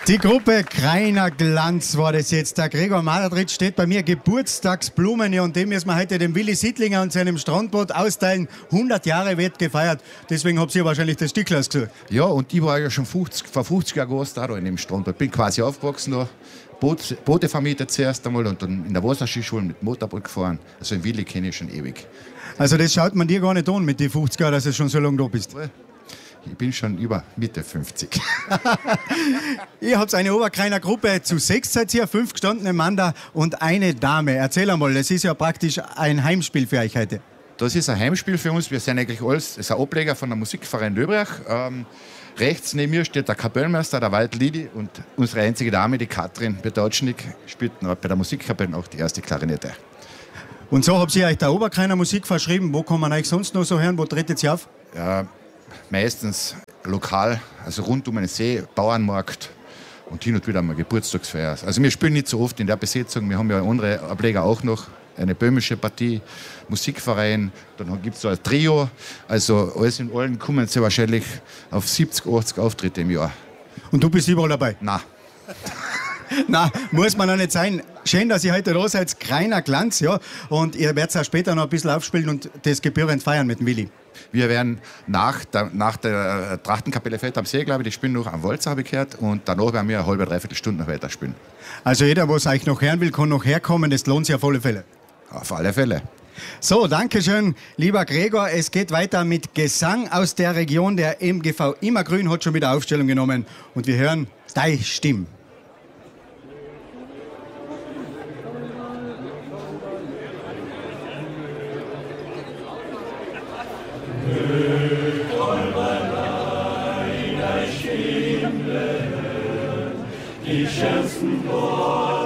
Die Gruppe Kreiner Glanz war das jetzt. Der Gregor Madritsch steht bei mir, Geburtstagsblumen, und dem müssen wir heute dem Willi Sittlinger und seinem Strandboot austeilen. 100 Jahre wird gefeiert, deswegen habt ihr wahrscheinlich das Stück ausgesucht. Ja, und ich war ja schon vor 50 Jahren groß da in dem Strandboot. Bin quasi aufgewachsen da. Boote vermietet zuerst einmal und dann in der Wasserskischule mit Motorboot gefahren. Also den Willi kenne ich schon ewig. Also das schaut man dir gar nicht an mit den 50 Jahren, dass du schon so lange da bist. Ich bin schon über Mitte 50. Ihr habt eine Oberkreiner Gruppe, zu 6 seid ihr, 5 gestandene Männer und eine Dame. Erzähl einmal, das ist ja praktisch ein Heimspiel für euch heute. Das ist ein Heimspiel für uns. Wir sind eigentlich alles, das ist ein Ableger von der Musikverein Löbrach. Rechts neben mir steht der Kapellmeister, der Wald Lidi, und unsere einzige Dame, die Katrin Betocznik, spielt bei der Musikkapelle auch die erste Klarinette. Und so habt ihr euch der Oberkreiner Musik verschrieben. Wo kann man euch sonst noch so hören? Wo tretet ihr auf? Ja, meistens lokal, also rund um den See, Bauernmarkt und hin und wieder mal Geburtstagsfeier. Also wir spielen nicht so oft in der Besetzung. Wir haben ja andere Ableger auch noch. Eine böhmische Partie, Musikverein, dann gibt es so ein Trio. Also alles in allem kommen sie wahrscheinlich auf 70, 80 Auftritte im Jahr. Und du bist überall dabei? Nein. Na, muss man noch nicht sein. Schön, dass ihr heute da seid. Kreiner Glanz, ja. Und ihr werdet auch später noch ein bisschen aufspielen und das gebührend feiern mit dem Willi. Wir werden nach der Trachtenkapelle Feld am See, glaube ich, die spielen noch am Walzer, habe ich gehört. Und danach werden wir eine halbe, dreiviertel Stunde noch weiter spielen. Also jeder, der euch noch hören will, kann noch herkommen. Das lohnt sich auf alle Fälle. Auf alle Fälle. So, danke schön, lieber Gregor. Es geht weiter mit Gesang aus der Region. Der MGV Immergrün hat schon wieder Aufstellung genommen. Und wir hören deine Stimme. Die schönsten Worte